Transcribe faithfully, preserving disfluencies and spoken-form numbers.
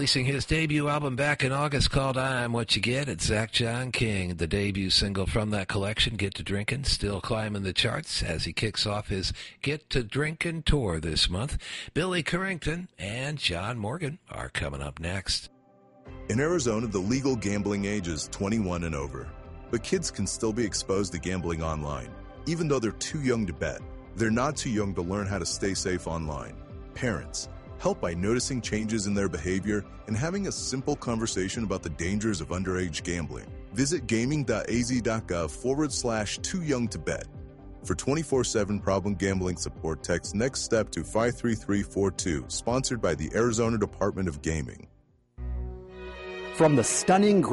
Releasing his debut album back in August called I'm What You Get, it's Zach John King, the debut single from that collection, Get to Drinkin', still climbing the charts as he kicks off his Get to Drinkin' tour this month. Billy Currington and John Morgan are coming up next. In Arizona, the legal gambling age is twenty-one and over, but kids can still be exposed to gambling online, even though they're too young to bet. They're not too young to learn how to stay safe online. Parents, help by noticing changes in their behavior and having a simple conversation about the dangers of underage gambling. Visit gaming.az.gov forward slash too young to bet. For twenty-four seven problem gambling support, text Next Step to five three three four two, sponsored by the Arizona Department of Gaming. From the stunning